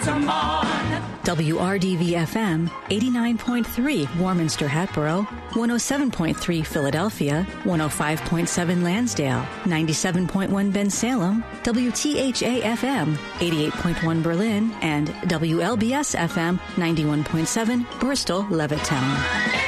WRDV-FM, 89.3 Warminster Hatboro, 107.3 Philadelphia, 105.7 Lansdale, 97.1 Bensalem, WTHA-FM, 88.1 Berlin, and WLBS-FM, 91.7 Bristol, Levittown.